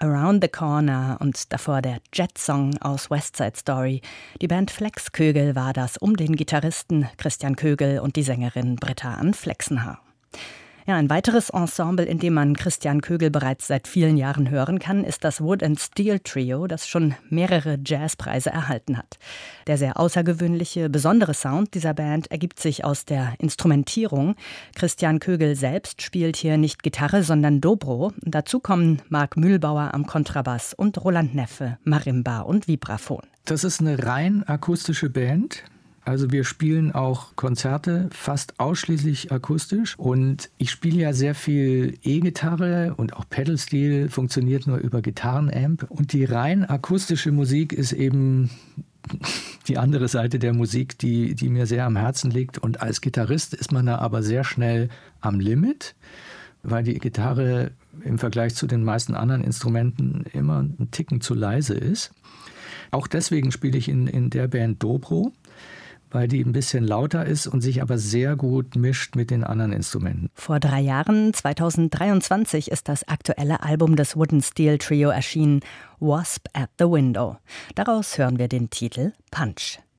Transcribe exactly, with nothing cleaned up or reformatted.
Around the Corner und davor der Jet-Song aus West Side Story. Die Band Flex Kögel war das um den Gitarristen Christian Kögel und die Sängerin Britta Ann Flexenhaar. Ja, ein weiteres Ensemble, in dem man Christian Kögel bereits seit vielen Jahren hören kann, ist das Wood and Steel Trio, das schon mehrere Jazzpreise erhalten hat. Der sehr außergewöhnliche, besondere Sound dieser Band ergibt sich aus der Instrumentierung. Christian Kögel selbst spielt hier nicht Gitarre, sondern Dobro. Dazu kommen Marc Mühlbauer am Kontrabass und Roland Neffe, Marimba und Vibraphon. Das ist eine rein akustische Band. Also wir spielen auch Konzerte fast ausschließlich akustisch und ich spiele ja sehr viel E-Gitarre und auch Pedal-Steel funktioniert nur über Gitarrenamp und die rein akustische Musik ist eben die andere Seite der Musik, die, die mir sehr am Herzen liegt und als Gitarrist ist man da aber sehr schnell am Limit, weil die Gitarre im Vergleich zu den meisten anderen Instrumenten immer einen Ticken zu leise ist. Auch deswegen spiele ich in, in der Band Dobro, weil die ein bisschen lauter ist und sich aber sehr gut mischt mit den anderen Instrumenten. Vor drei Jahren, zweitausenddreiundzwanzig, ist das aktuelle Album des Wood and Steel Trio erschienen, Wasp at the Window. Daraus hören wir den Titel Punch.